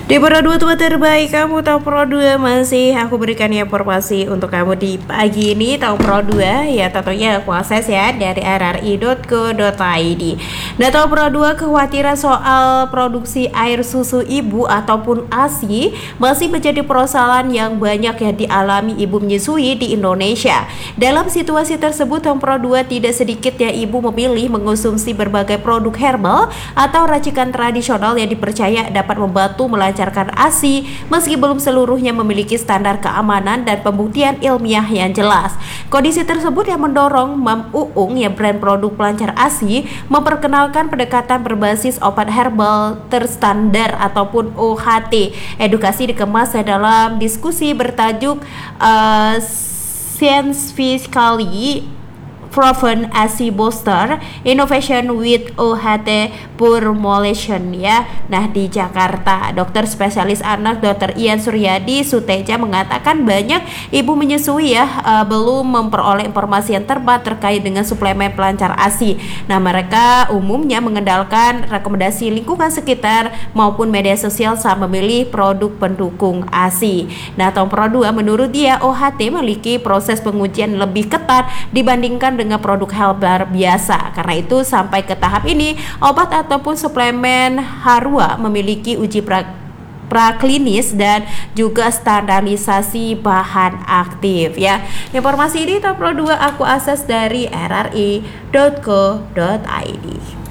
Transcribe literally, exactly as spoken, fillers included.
Di Pro dua tempat terbaik, kamu tahu Pro dua masih aku berikan informasi untuk kamu di pagi ini. Tahu Pro dua ya tentunya aku akses ya dari r r i dot co dot i d. Nah, tahu Pro dua kekhawatiran soal produksi air susu ibu ataupun A S I masih menjadi persoalan yang banyak yang dialami ibu menyusui di Indonesia. Dalam situasi tersebut, Tahu Pro dua tidak sedikit ya ibu memilih mengonsumsi berbagai produk herbal atau racikan tradisional yang dipercaya dapat membantu melancarkan A S I meski belum seluruhnya memiliki standar keamanan dan pembuktian ilmiah yang jelas. Kondisi tersebut yang mendorong Mam Uung ya brand produk pelancar A S I memperkenalkan pendekatan berbasis obat herbal terstandar ataupun O H T. Edukasi dikemas dalam diskusi bertajuk uh, Scientifically Proven A S I Booster Innovation with O H T Formulation ya. Nah, di Jakarta, dokter spesialis anak Dokter Ian Suryadi Suteja mengatakan banyak ibu menyusui ya uh, belum memperoleh informasi yang tepat terkait dengan suplemen pelancar A S I. Nah, mereka umumnya mengandalkan rekomendasi lingkungan sekitar maupun media sosial saat memilih produk pendukung A S I. Nah, Tom Pro dua menurut dia O H T memiliki proses pengujian lebih ketat dibandingkan dengan produk herbal biasa. Karena itu sampai ke tahap ini obat ataupun suplemen Harua memiliki uji pra praklinis dan juga standarisasi bahan aktif ya. Informasi ini Top Pro dua aku akses dari r r i dot co dot i d.